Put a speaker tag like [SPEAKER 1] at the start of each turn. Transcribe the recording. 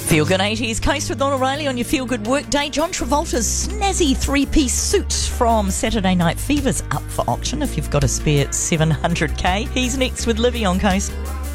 [SPEAKER 1] Feel Good 80s Coast with Dawn O'Reilly on your Feel Good work day. John Travolta's snazzy three-piece suit from Saturday Night Fever's up for auction if you've got a spare $700K. He's next with Livy on Coast.